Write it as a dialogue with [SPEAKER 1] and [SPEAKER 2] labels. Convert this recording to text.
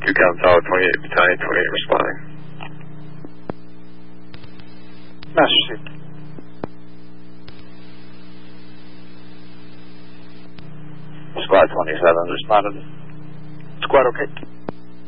[SPEAKER 1] 2 Count Tower 28, Battalion 28 responding.
[SPEAKER 2] Master Chief.
[SPEAKER 3] Squad 27 responded.
[SPEAKER 2] Squad okay.